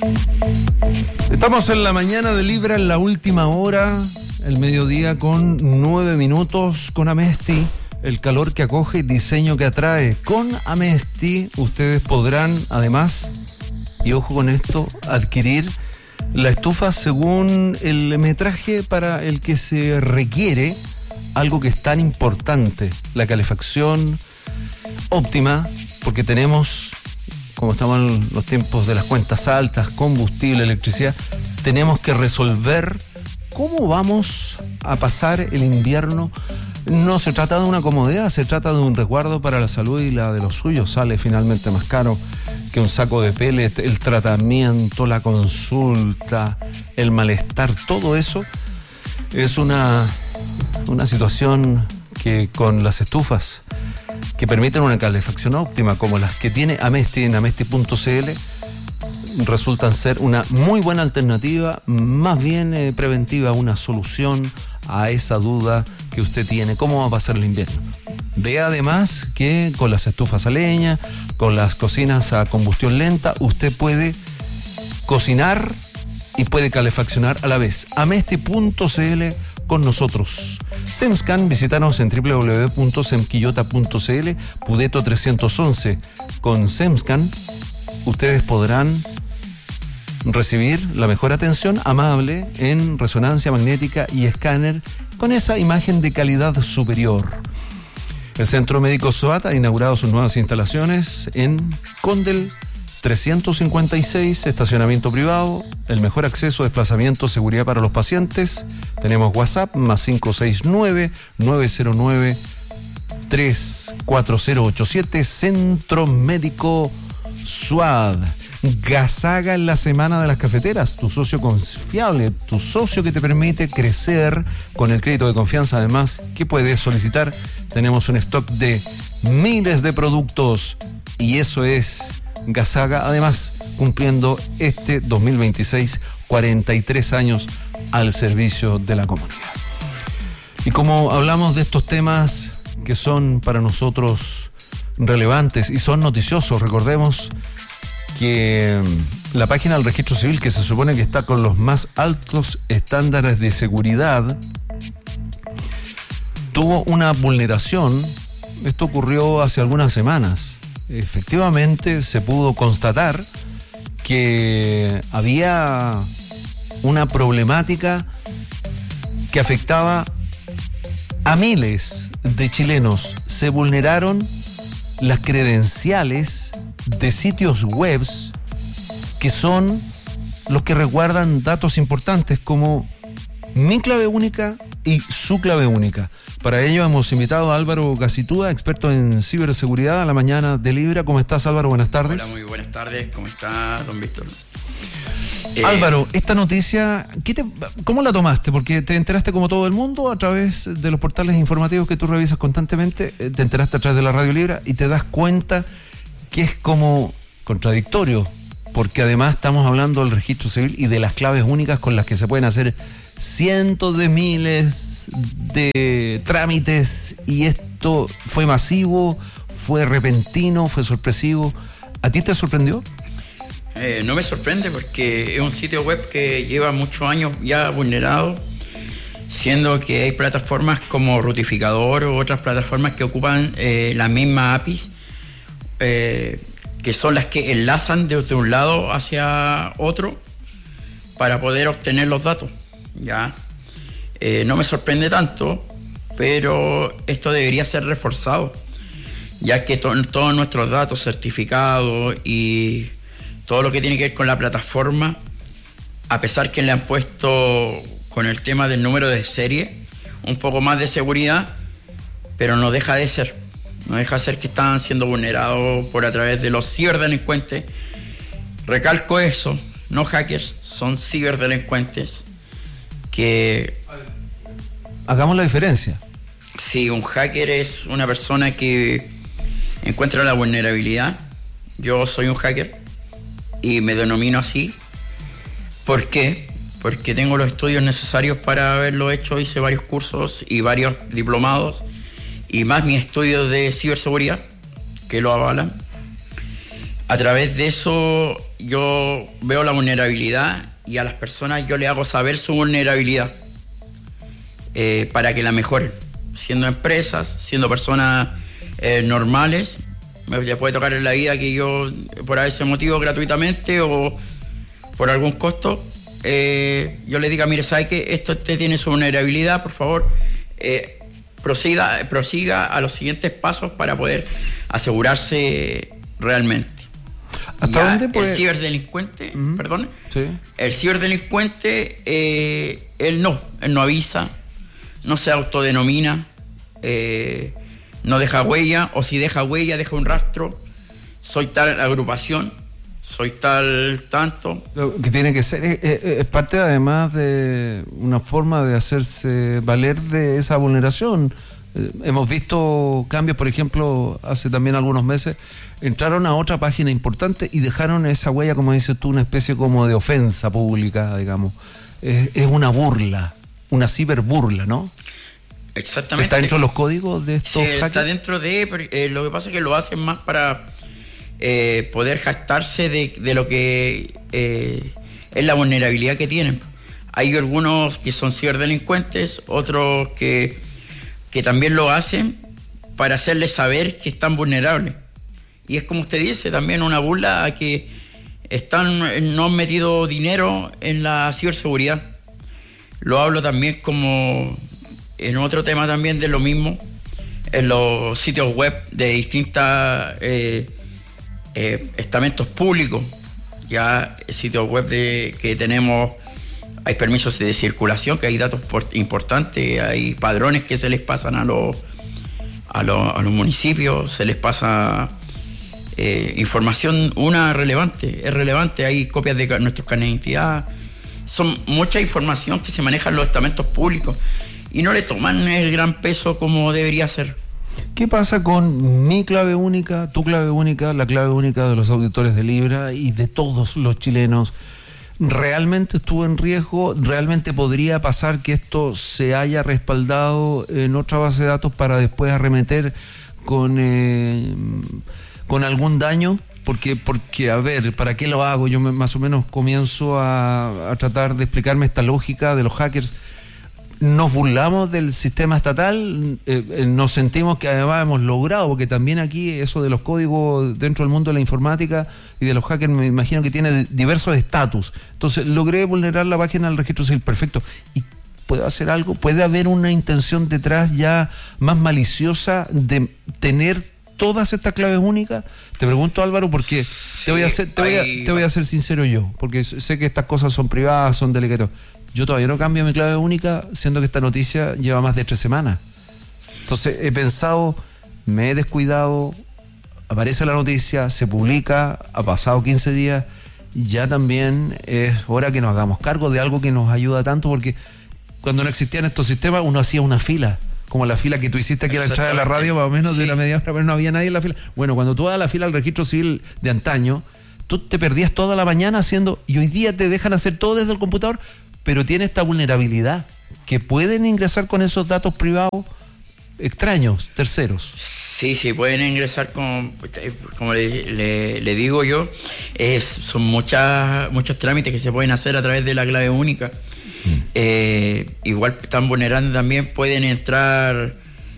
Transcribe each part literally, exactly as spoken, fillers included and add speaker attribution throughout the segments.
Speaker 1: Estamos en la mañana de Libra, en la última hora, el mediodía con nueve minutos, con Amesti, el calor que acoge y diseño que atrae. Con Amesti ustedes podrán, además, y ojo con esto, adquirir la estufa según el metraje para el que se requiere, algo que es tan importante, la calefacción óptima, porque tenemos, como estamos en los tiempos de las cuentas altas, combustible, electricidad, tenemos que resolver cómo vamos a pasar el invierno. No se trata de una comodidad, se trata de un resguardo para la salud y la de los suyos. Sale finalmente más caro que un saco de pellet, el tratamiento, la consulta, el malestar, todo eso es una, una situación que con las estufas que permiten una calefacción óptima como las que tiene Amesti en amesti punto c l resultan ser una muy buena alternativa, más bien eh, preventiva, una solución a esa duda que usted tiene, cómo va a pasar el invierno. Vea además que con las estufas a leña, con las cocinas a combustión lenta, usted puede cocinar y puede calefaccionar a la vez. amesti punto c l con nosotros. Semscan, visítanos en doble u doble u doble u punto semquillota punto c l, Pudeto trescientos once. Con Semscan ustedes podrán recibir la mejor atención amable en resonancia magnética y escáner con esa imagen de calidad superior. El Centro Médico SOAT ha inaugurado sus nuevas instalaciones en Condel trescientos cincuenta y seis, estacionamiento privado, el mejor acceso, desplazamiento, seguridad para los pacientes. Tenemos WhatsApp más cinco seis nueve, nueve cero nueve, tres cuatro cero ocho siete, Centro Médico SOAT. Gasaga en la semana de las cafeteras, tu socio confiable, tu socio que te permite crecer con el crédito de confianza, además, que puedes solicitar. Tenemos un stock de miles de productos y eso es Gasaga, además, cumpliendo este dos mil veintiséis cuarenta y tres años al servicio de la comunidad. Y como hablamos de estos temas que son para nosotros relevantes y son noticiosos, recordemos que la página del Registro Civil, que se supone que está con los más altos estándares de seguridad, tuvo una vulneración. Esto ocurrió hace algunas semanas. Efectivamente se pudo constatar que había una problemática que afectaba a miles de chilenos. Se vulneraron las credenciales de sitios webs que son los que resguardan datos importantes como mi clave única y su clave única. Para ello hemos invitado a Álvaro Gacitúa, experto en ciberseguridad, a la mañana de Libra. ¿Cómo estás, Álvaro? Buenas tardes.
Speaker 2: Hola, muy buenas tardes. ¿Cómo está, don Víctor? Eh,
Speaker 1: Álvaro, esta noticia, ¿qué te, ¿cómo la tomaste? Porque te enteraste como todo el mundo a través de los portales informativos que tú revisas constantemente, te enteraste a través de la Radio Libra y te das cuenta que es como contradictorio, porque además estamos hablando del registro civil y de las claves únicas con las que se pueden hacer cientos de miles de trámites, y esto fue masivo, fue repentino, fue sorpresivo. ¿A ti te sorprendió?
Speaker 2: Eh, no me sorprende porque es un sitio web que lleva muchos años ya vulnerado, siendo que hay plataformas como Rutificador u otras plataformas que ocupan eh, la misma A P Is, eh, que son las que enlazan desde un lado hacia otro para poder obtener los datos. Ya, eh, no me sorprende tanto, pero esto debería ser reforzado, ya que to- todos nuestros datos certificados y todo lo que tiene que ver con la plataforma, a pesar que le han puesto con el tema del número de serie un poco más de seguridad, pero no deja de ser, no deja de ser que están siendo vulnerados por a través de los ciberdelincuentes. Recalco eso, no hackers, son ciberdelincuentes. Que
Speaker 1: hagamos la diferencia.
Speaker 2: Sí, un hacker es una persona que encuentra la vulnerabilidad. Yo soy un hacker y me denomino así. ¿Por qué? Porque tengo los estudios necesarios para haberlo hecho. Hice varios cursos y varios diplomados y más mis estudios de ciberseguridad que lo avalan. A través de eso yo veo la vulnerabilidad y a las personas yo les hago saber su vulnerabilidad eh, para que la mejoren. Siendo empresas, siendo personas eh, normales, me les puede tocar en la vida que yo, por ese motivo, gratuitamente o por algún costo, eh, yo les diga, mire, ¿sabe qué? Esto usted tiene su vulnerabilidad, por favor, eh, prosiga, prosiga a los siguientes pasos para poder asegurarse realmente.
Speaker 1: ¿Hasta
Speaker 2: ya,
Speaker 1: dónde puede...?
Speaker 2: El ciberdelincuente, uh-huh. perdón,
Speaker 1: sí.
Speaker 2: el ciberdelincuente, eh, él no, él no avisa, no se autodenomina, eh, no deja huella, o si deja huella, deja un rastro, soy tal agrupación, soy tal tanto.
Speaker 1: Lo que tiene que ser, es, es parte además de una forma de hacerse valer de esa vulneración. Eh, hemos visto cambios, por ejemplo, hace también algunos meses, entraron a otra página importante y dejaron esa huella, como dices tú, una especie como de ofensa pública, digamos. Es, es una burla, una ciberburla, ¿no?
Speaker 2: Exactamente.
Speaker 1: ¿Está dentro de los códigos de estos
Speaker 2: sí,
Speaker 1: hackers?
Speaker 2: Está dentro de... Eh, lo que pasa es que lo hacen más para eh, poder jactarse de, de lo que eh, es la vulnerabilidad que tienen. Hay algunos que son ciberdelincuentes, otros que, que también lo hacen para hacerles saber que están vulnerables. Y es como usted dice, también una burla a que están, no han metido dinero en la ciberseguridad. Lo hablo también como... En otro tema también de lo mismo, en los sitios web de distintos eh, eh, estamentos públicos, ya sitios web de, que tenemos, hay permisos de circulación, que hay datos por, importantes, hay padrones que se les pasan a los, a los, a los municipios, se les pasa eh, información, una relevante, es relevante, hay copias de nuestros carnet de identidad, son mucha información que se maneja en los estamentos públicos. Y no le toman el gran peso como debería ser.
Speaker 1: ¿Qué pasa con mi clave única, tu clave única, la clave única de los auditores de Libra y de todos los chilenos? ¿Realmente estuvo en riesgo? ¿Realmente podría pasar que esto se haya respaldado en otra base de datos para después arremeter con, eh, con algún daño? Porque, porque, a ver, ¿para qué lo hago? Yo me, más o menos comienzo a, a tratar de explicarme esta lógica de los hackers. Nos burlamos del sistema estatal, eh, eh, nos sentimos que además hemos logrado, porque también aquí eso de los códigos dentro del mundo de la informática y de los hackers me imagino que tiene diversos estatus. Entonces logré vulnerar la página del registro civil, perfecto. ¿Y puedo hacer algo? ¿Puede haber una intención detrás ya más maliciosa de tener todas estas claves únicas? Te pregunto, Álvaro, porque sí, te voy a ser, te voy a, te voy a ser sincero yo, porque sé que estas cosas son privadas, son delicadas. Yo todavía no cambio mi clave única, siendo que esta noticia lleva más de tres semanas. Entonces he pensado, me he descuidado, aparece la noticia, se publica, ha pasado quince días, ya también es hora que nos hagamos cargo de algo que nos ayuda tanto, porque cuando no existían estos sistemas uno hacía una fila, como la fila que tú hiciste aquí a la entrada de la radio, más o menos sí. De la media hora, pero no había nadie en la fila. Bueno, cuando tú vas a la fila al registro civil de antaño, tú te perdías toda la mañana haciendo, y hoy día te dejan hacer todo desde el computador, pero tiene esta vulnerabilidad, que pueden ingresar con esos datos privados extraños, terceros.
Speaker 2: Sí, sí, pueden ingresar con, como le, le, le digo yo, es, son muchas, muchos trámites que se pueden hacer a través de la clave única. Mm. Eh, igual están vulnerando también, pueden entrar,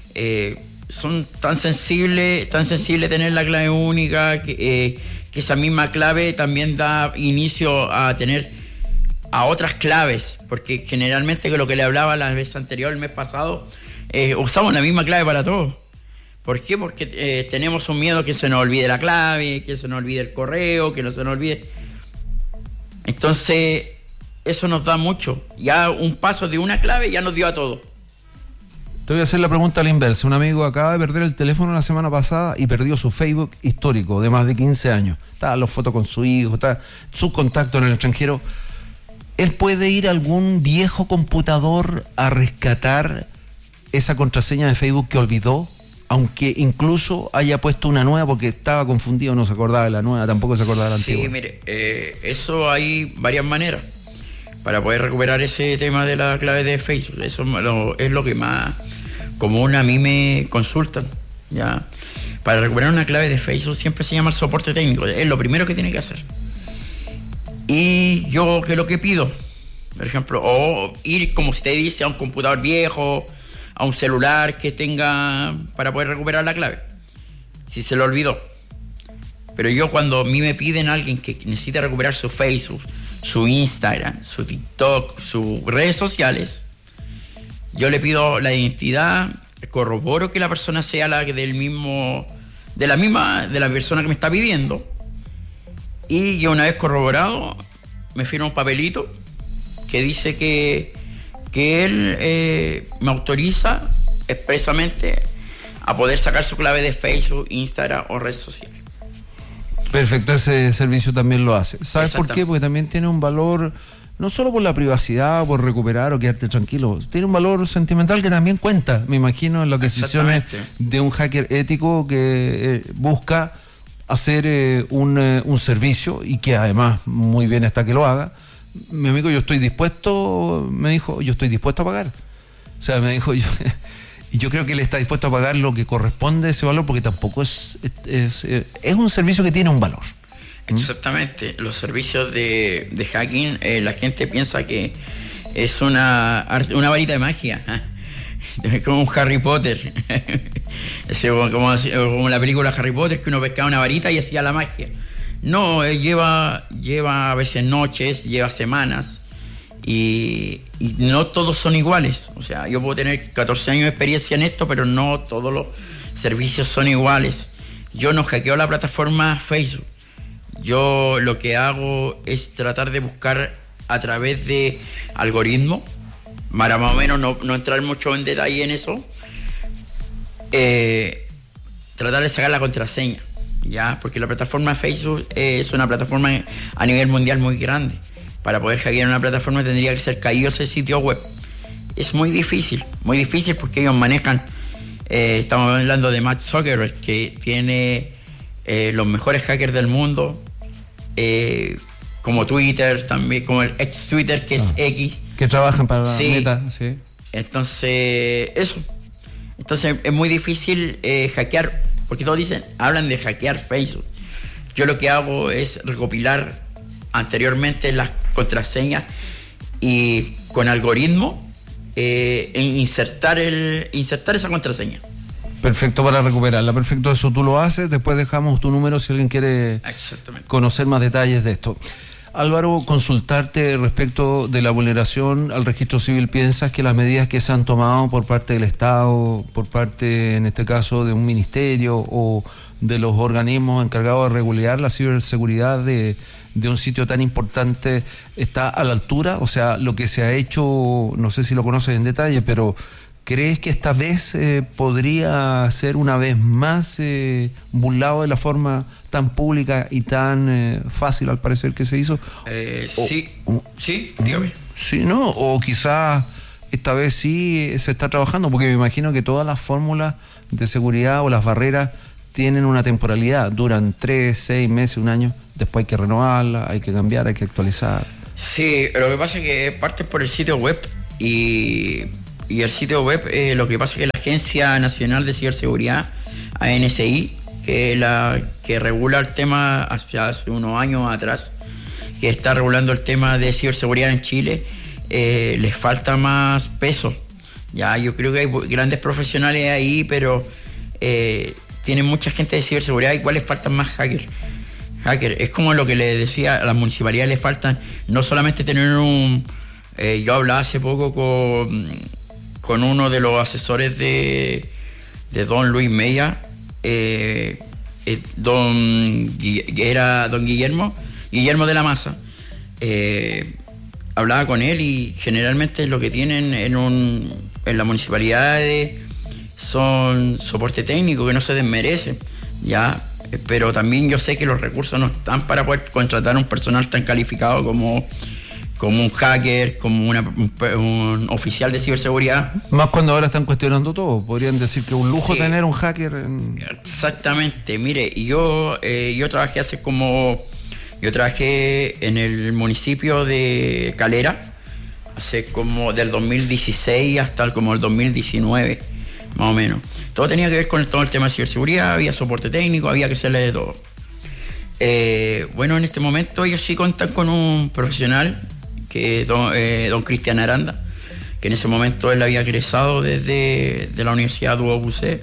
Speaker 2: eh, son tan sensibles, tan sensible tener la clave única, que, eh, que esa misma clave también da inicio a tener a otras claves, porque generalmente que lo que le hablaba la vez anterior, el mes pasado, eh, usamos la misma clave para todos. ¿Por qué? Porque eh, tenemos un miedo que se nos olvide la clave, que se nos olvide el correo, que no se nos olvide. Entonces, eso nos da mucho. Ya un paso de una clave ya nos dio a todo.
Speaker 1: Te voy a hacer la pregunta a la inversa. Un amigo acaba de perder el teléfono la semana pasada y perdió su Facebook histórico de más de quince años. Estaban las fotos con su hijo, está su contacto en el extranjero. ¿Él puede ir a algún viejo computador a rescatar esa contraseña de Facebook que olvidó? Aunque incluso haya puesto una nueva porque estaba confundido, no se acordaba de la nueva, tampoco se acordaba de la antigua.
Speaker 2: Sí, mire, eh, eso hay varias maneras para poder recuperar ese tema de la clave de Facebook. Eso es lo que más común a mí me consultan, ¿ya? para recuperar una clave de Facebook siempre se llama el soporte técnico, es lo primero que tiene que hacer. Y yo que lo que pido, por ejemplo, o ir, como usted dice, a un computador viejo, a un celular que tenga para poder recuperar la clave, si se lo olvidó. Pero yo cuando a mí me piden a alguien que necesita recuperar su Facebook, su Instagram, su TikTok, sus redes sociales, yo le pido la identidad, corroboro que la persona sea la del mismo, de la misma, de la persona que me está pidiendo, y yo una vez corroborado me firma un papelito que dice que, que él eh, me autoriza expresamente a poder sacar su clave de Facebook, Instagram o red social.
Speaker 1: Perfecto, ese servicio también lo hace. ¿Sabes por qué? Porque también tiene un valor, no solo por la privacidad, por recuperar o quedarte tranquilo, tiene un valor sentimental que también cuenta, me imagino, en las decisiones de un hacker ético que eh, busca hacer eh, un, eh, un servicio y que además muy bien está que lo haga. Mi amigo, yo estoy dispuesto, me dijo, yo estoy dispuesto a pagar. O sea, me dijo, yo... Y yo creo que él está dispuesto a pagar lo que corresponde a ese valor, porque tampoco es es, es, es un servicio que tiene un valor.
Speaker 2: Exactamente. ¿Mm? Los servicios de, de hacking, eh, la gente piensa que es una, una varita de magia. Es como un Harry Potter. Es como, como la película Harry Potter, que uno pescaba una varita y hacía la magia. No, eh, lleva, lleva a veces noches, lleva semanas. Y, y no todos son iguales. O sea, yo puedo tener catorce años de experiencia en esto, pero no todos los servicios son iguales. Yo no hackeo la plataforma Facebook. Yo lo que hago es tratar de buscar a través de algoritmos, para más o menos no, no entrar mucho en detalle en eso, eh, tratar de sacar la contraseña, ¿ya? Porque la plataforma Facebook es una plataforma a nivel mundial muy grande. Para poder hackear una plataforma tendría que ser caído ese sitio web. Es muy difícil, muy difícil porque ellos manejan, eh, estamos hablando de Mark Zuckerberg, que tiene eh, los mejores hackers del mundo, eh, como Twitter también, como el ex Twitter que es ah, X.
Speaker 1: Que trabajan para la sí. Meta, sí.
Speaker 2: Entonces, eso. Entonces es muy difícil eh, hackear, porque todos dicen, hablan de hackear Facebook. Yo lo que hago es recopilar anteriormente las contraseñas y con algoritmo eh, insertar el insertar esa contraseña.
Speaker 1: Perfecto, para recuperarla. Perfecto, eso tú lo haces. Después dejamos tu número si alguien quiere conocer más detalles de esto. Álvaro, consultarte respecto de la vulneración al registro civil. ¿Piensas que las medidas que se han tomado por parte del Estado, por parte, en este caso, de un ministerio o de los organismos encargados de regular la ciberseguridad de, de un sitio tan importante, está a la altura? O sea, lo que se ha hecho, no sé si lo conoces en detalle, pero ¿crees que esta vez eh, podría ser una vez más eh, burlado de la forma tan pública y tan eh, fácil, al parecer, que se hizo?
Speaker 2: Eh, o, sí, o, sí, dígame.
Speaker 1: Sí, ¿no? O quizás esta vez sí se está trabajando, porque me imagino que todas las fórmulas de seguridad o las barreras tienen una temporalidad, duran tres, seis meses, un año, después hay que renovarla, hay que cambiar, hay que actualizar.
Speaker 2: Sí, lo que pasa es que parte por el sitio web y, y el sitio web, eh, lo que pasa es que la Agencia Nacional de Ciberseguridad, A N S I, que la que regula el tema hacia hace unos años atrás, que está regulando el tema de ciberseguridad en Chile, eh, les falta más peso. Ya, yo creo que hay grandes profesionales ahí, pero eh, tienen mucha gente de ciberseguridad, igual les faltan más hackers. Hacker. Es como lo que le decía, a las municipalidades les faltan no solamente tener un... Eh, yo hablaba hace poco con, con uno de los asesores de, de don Luis Mella, eh, eh, don, era don Guillermo, Guillermo de la Maza. Eh, hablaba con él y generalmente lo que tienen en, un, en la municipalidad son soporte técnico que no se desmerece, ya. Pero también yo sé que los recursos no están para poder contratar un personal tan calificado como, como un hacker, como una, un, un oficial de ciberseguridad.
Speaker 1: Más cuando ahora están cuestionando todo. Podrían decir que es un lujo sí. tener un hacker. En...
Speaker 2: Exactamente. Mire, yo, eh, yo trabajé hace como... Yo trabajé en el municipio de Calera, hace como del dos mil dieciséis hasta el, como el dos mil diecinueve, más o menos. Todo tenía que ver con todo el tema de ciberseguridad, había soporte técnico, había que hacerle de todo. Eh, bueno, en este momento ellos sí cuentan con un profesional, que es don, eh, don Cristian Aranda, que en ese momento él había egresado desde de la Universidad de U O C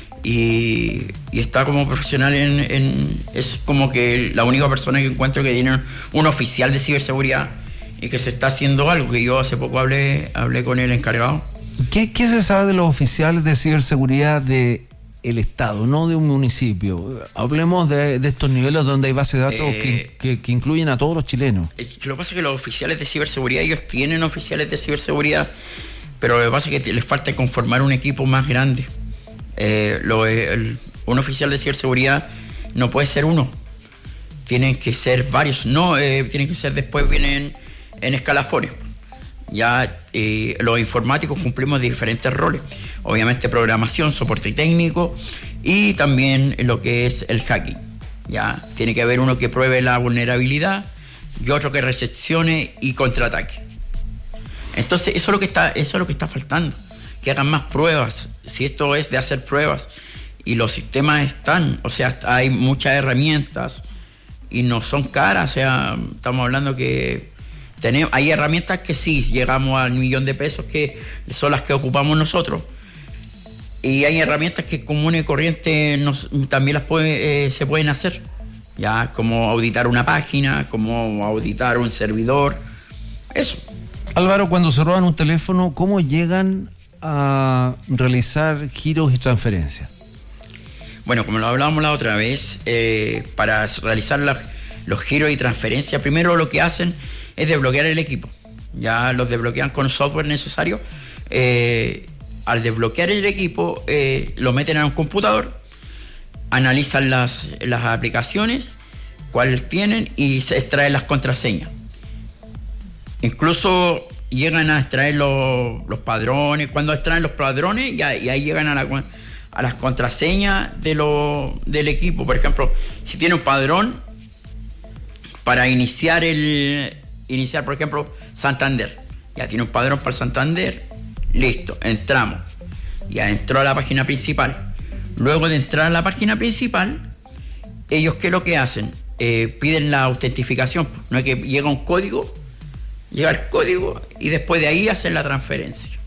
Speaker 2: y, y está como profesional en, en... Es como que la única persona que encuentro que tiene un oficial de ciberseguridad y que se está haciendo algo, que yo hace poco hablé, hablé con el encargado.
Speaker 1: ¿Qué, ¿Qué se sabe de los oficiales de ciberseguridad del Estado, no de un municipio? Hablemos de, de estos niveles donde hay bases de datos eh, que, que, que incluyen a todos los chilenos.
Speaker 2: Lo que pasa es que los oficiales de ciberseguridad, ellos tienen oficiales de ciberseguridad, pero lo que pasa es que les falta conformar un equipo más grande. Eh, lo, el, un oficial de ciberseguridad no puede ser uno, tienen que ser varios, no, eh, tienen que ser después vienen en escalafones. Ya eh, los informáticos cumplimos diferentes roles, obviamente programación, soporte técnico y también lo que es el hacking. Ya tiene que haber uno que pruebe la vulnerabilidad y otro que recepcione y contraataque. Entonces eso es lo que está, eso es lo que está faltando, que hagan más pruebas. Si esto es de hacer pruebas y los sistemas están, o sea, hay muchas herramientas y no son caras, o sea, estamos hablando que tenemos, hay herramientas que sí, llegamos al millón de pesos, que son las que ocupamos nosotros, y hay herramientas que común y corriente nos, también las puede, eh, se pueden hacer, ya, como auditar una página, como auditar un servidor, eso.
Speaker 1: Álvaro, cuando se roban un teléfono, ¿cómo llegan a realizar giros y transferencias?
Speaker 2: Bueno, como lo hablábamos la otra vez, eh, para realizar la, los giros y transferencias, primero lo que hacen es desbloquear el equipo. Ya los desbloquean con software necesario. Eh, al desbloquear el equipo, eh, lo meten a un computador, analizan las, las aplicaciones, cuáles tienen, y se extraen las contraseñas. Incluso llegan a extraer los, los padrones. Cuando extraen los padrones, ya, y ahí llegan a, la, a las contraseñas de lo, del equipo. Por ejemplo, si tiene un padrón para iniciar el iniciar, por ejemplo, Santander, ya tiene un padrón para Santander, listo, entramos, ya entró a la página principal. Luego de entrar a la página principal, ellos ¿qué es lo que hacen? Eh, piden la autentificación. No es que llega un código, llega el código y después de ahí hacen la transferencia.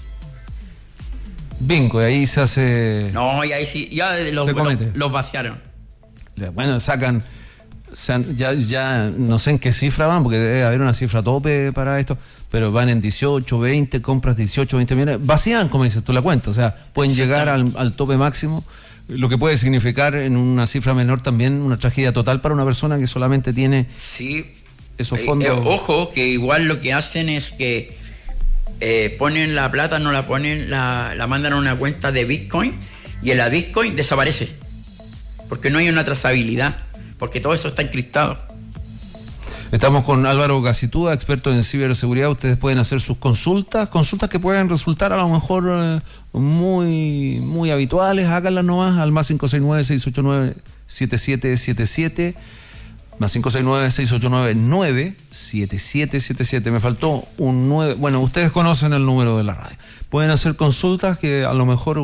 Speaker 1: Bingo, y ahí se hace...
Speaker 2: No, y ahí sí, ya los, los, los vaciaron.
Speaker 1: Bueno, sacan... Ya, ya no sé en qué cifra van, porque debe haber una cifra tope para esto, pero van en dieciocho, veinte, compras dieciocho, veinte millones, vacían, como dices tú, la cuenta, o sea, pueden llegar al, al tope máximo, lo que puede significar en una cifra menor también una tragedia total para una persona que solamente tiene
Speaker 2: sí,
Speaker 1: esos fondos.
Speaker 2: Eh, eh, ojo, que igual lo que hacen es que eh, ponen la plata, no la ponen, la, la mandan a una cuenta de Bitcoin y en la Bitcoin desaparece, porque no hay una trazabilidad, porque todo eso está encriptado.
Speaker 1: Estamos con Álvaro Gacitúa, experto en ciberseguridad. Ustedes pueden hacer sus consultas, consultas que pueden resultar a lo mejor eh, muy, muy habituales. Háganlas nomás al más cinco seis nueve, seis ocho nueve, siete siete siete siete, más cinco seis nueve, seis ocho nueve, nueve siete siete siete siete. Me faltó un nueve. Bueno, ustedes conocen el número de la radio. Pueden hacer consultas que a lo mejor